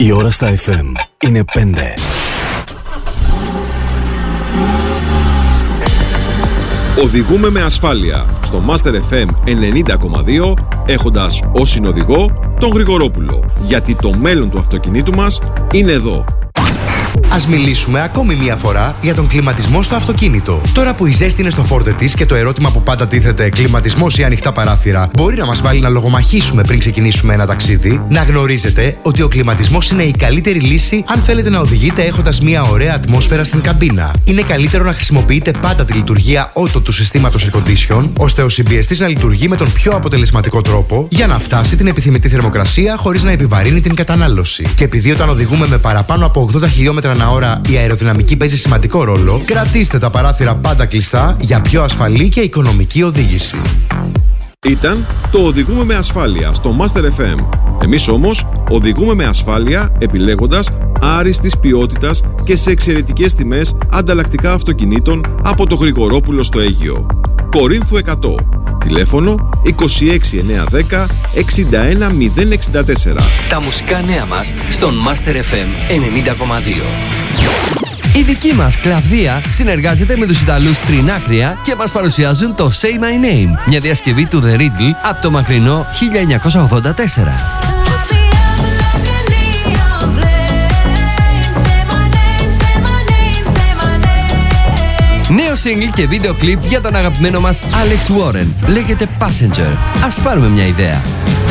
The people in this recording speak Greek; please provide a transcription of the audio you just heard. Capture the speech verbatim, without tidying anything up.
Η ώρα στα εφ εμ είναι πέντε. Οδηγούμε με ασφάλεια στο Master εφ εμ ενενήντα κόμμα δύο, έχοντας ως συνοδηγό τον Γρηγορόπουλο. Γιατί το μέλλον του αυτοκινήτου μας είναι εδώ. Ας μιλήσουμε ακόμη μία φορά για τον κλιματισμό στο αυτοκίνητο. Τώρα που η ζέστη είναι στο φόρτε της και το ερώτημα που πάντα τίθεται, κλιματισμός ή ανοιχτά παράθυρα, μπορεί να μας βάλει να λογομαχήσουμε πριν ξεκινήσουμε ένα ταξίδι, να γνωρίζετε ότι ο κλιματισμός είναι η καλύτερη λύση αν θέλετε να οδηγείτε έχοντας μία ωραία ατμόσφαιρα στην καμπίνα. Είναι καλύτερο να χρησιμοποιείτε πάντα τη λειτουργία Auto του συστήματος Air Condition, ώστε ο συμπιεστής να λειτουργεί με τον πιο αποτελεσματικό τρόπο για να φτάσει την επιθυμητή θερμοκρασία χωρίς να επιβαρύνει την κατανάλωση. Και επειδή όταν οδηγούμε με παραπάνω από ογδόντα χιλιόμετρα ανά ώρα η αεροδυναμική παίζει σημαντικό ρόλο, κρατήστε τα παράθυρα πάντα κλειστά για πιο ασφαλή και οικονομική οδήγηση. Ήταν το Οδηγούμε με ασφάλεια στο Master εφ εμ. Εμείς όμως οδηγούμε με ασφάλεια επιλέγοντας άριστης ποιότητας και σε εξαιρετικές τιμές ανταλλακτικά αυτοκινήτων από το Γρηγορόπουλο στο Αίγυο. Κορίνθου εκατό. Τηλέφωνο είκοσι έξι εννιακόσια δέκα εξήντα ένα μηδέν εξήντα τέσσερα. Τα μουσικά νέα μας στον Master εφ εμ ενενήντα κόμμα δύο. Η δική μας Κλαβδία συνεργάζεται με τους Ιταλούς Τρινάκρια και μας παρουσιάζουν το Say My Name, μια διασκευή του The Riddle από το μακρινό χίλια εννιακόσια ογδόντα τέσσερα. Νέο single και βίντεο κλιπ για τον αγαπημένο μας Alex Warren. Λέγεται Passenger. Ας πάρουμε μια ιδέα.